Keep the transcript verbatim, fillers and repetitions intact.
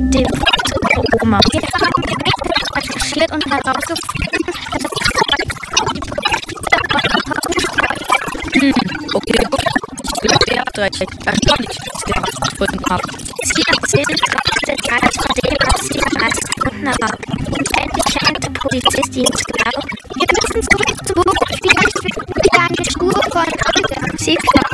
den Foto Oma. Wir haben direkt recherchiert und herausgefunden, dass Hm, okay, gut. Ich glaube, ihr habt recht. Erstaunlich, was wir herausgefunden haben. Sie erzählen auch Details von dem, was sie bereits gefunden haben. Und endlich scheint der Polizist ihnen zu glauben. Wir müssen zurück zum Buch. Vielleicht finden wir eine Spur von Olga. Sie glaubt